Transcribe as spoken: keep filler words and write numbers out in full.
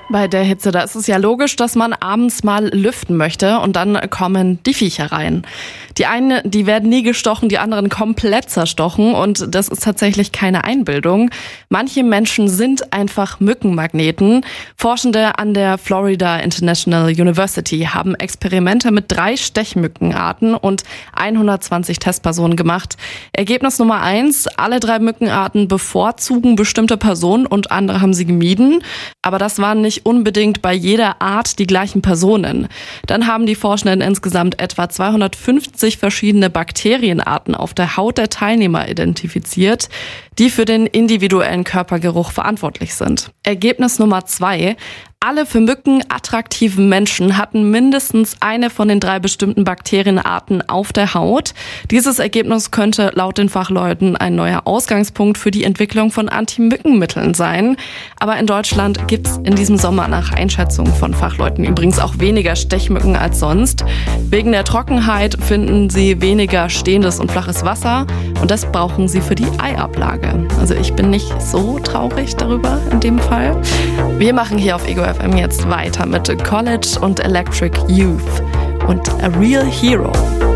Bei der Hitze, da ist es ja logisch, dass man abends mal lüften möchte und dann kommen die Viecher rein. Die einen, die werden nie gestochen, die anderen komplett zerstochen und das ist tatsächlich keine Einbildung. Manche Menschen sind einfach Mückenmagneten. Forschende an der Florida International University haben Experimente mit drei Stechmückenarten und hundertzwanzig Testpersonen gemacht. Ergebnis Nummer eins, alle drei Mückenarten bevorzugen bestimmte Personen und andere haben sie gemieden. Aber das waren nicht unbedingt bei jeder Art die gleichen Personen. Dann haben die Forschenden insgesamt etwa zweihundertfünfzig verschiedene Bakterienarten auf der Haut der Teilnehmer identifiziert, die für den individuellen Körpergeruch verantwortlich sind. Ergebnis Nummer zwei. Alle für Mücken attraktiven Menschen hatten mindestens eine von den drei bestimmten Bakterienarten auf der Haut. Dieses Ergebnis könnte laut den Fachleuten ein neuer Ausgangspunkt für die Entwicklung von Anti-Mückenmitteln sein. Aber in Deutschland gibt es in diesem Sommer nach Einschätzung von Fachleuten übrigens auch weniger Stechmücken als sonst. Wegen der Trockenheit finden sie weniger stehendes und flaches Wasser und das brauchen sie für die Eiablage. Also ich bin nicht so traurig darüber in dem Fall. Wir machen hier auf Ego F M jetzt weiter mit College und Electric Youth und A Real Hero.